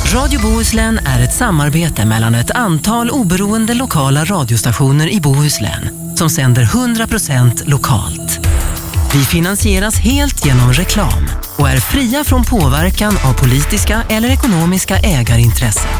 Radio Bohuslän är ett samarbete mellan ett antal oberoende lokala radiostationer i Bohuslän som sänder 100% lokalt. Vi finansieras helt genom reklam och är fria från påverkan av politiska eller ekonomiska ägarintressen.